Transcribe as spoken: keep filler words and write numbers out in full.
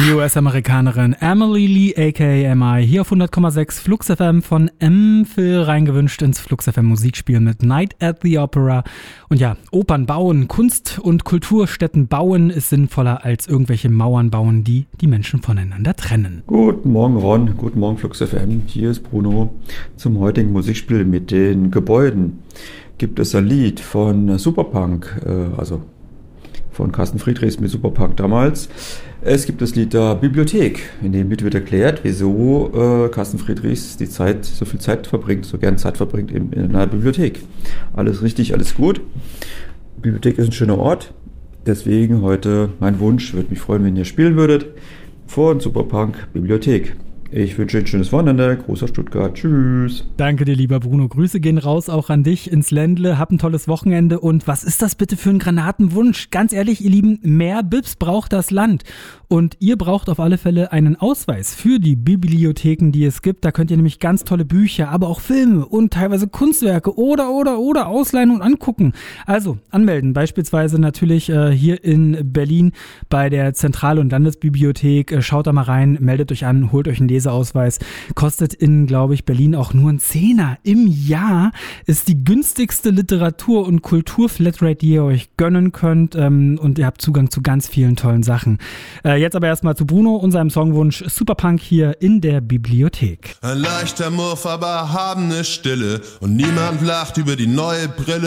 Die U S-Amerikanerin Emily Lee aka M I hier auf hundert Komma sechs Flux F M von M. Phil reingewünscht ins Flux F M Musikspiel mit Night at the Opera. Und ja, Opern bauen, Kunst- und Kulturstätten bauen ist sinnvoller als irgendwelche Mauern bauen, die die Menschen voneinander trennen. Guten Morgen Ron, guten Morgen Flux F M, hier ist Bruno zum heutigen Musikspiel mit den Gebäuden. Gibt es ein Lied von Superpunk, äh, also von Carsten Friedrichs mit Superpunk damals. Es gibt das Lied der Bibliothek. In dem Lied wird erklärt, wieso äh, Carsten Friedrichs die Zeit, so viel Zeit verbringt, so gern Zeit verbringt in, in einer Bibliothek. Alles richtig, alles gut. Die Bibliothek ist ein schöner Ort. Deswegen heute mein Wunsch, würde mich freuen, wenn ihr spielen würdet, von Superpunk Bibliothek. Ich wünsche ein schönes Wochenende. Großer Stuttgart. Tschüss. Danke dir, lieber Bruno. Grüße gehen raus auch an dich ins Ländle. Hab ein tolles Wochenende. Und was ist das bitte für ein Granatenwunsch? Ganz ehrlich, ihr Lieben, mehr Bibs braucht das Land. Und ihr braucht auf alle Fälle einen Ausweis für die Bibliotheken, die es gibt. Da könnt ihr nämlich ganz tolle Bücher, aber auch Filme und teilweise Kunstwerke oder, oder, oder ausleihen und angucken. Also anmelden. Beispielsweise natürlich äh, hier in Berlin bei der Zentral- und Landesbibliothek. Äh, schaut da mal rein, meldet euch an, holt euch einen Leseausweis. Kostet in, glaube ich, Berlin auch nur ein Zehner im Jahr. Ist die günstigste Literatur- und Kultur-Flatrate, die ihr euch gönnen könnt. Ähm, und ihr habt Zugang zu ganz vielen tollen Sachen. Äh, jetzt aber erstmal zu Bruno und seinem Songwunsch Superpunk hier in der Bibliothek. Ein leichter Muff, aber haben eine Stille und niemand lacht über die neue Brille.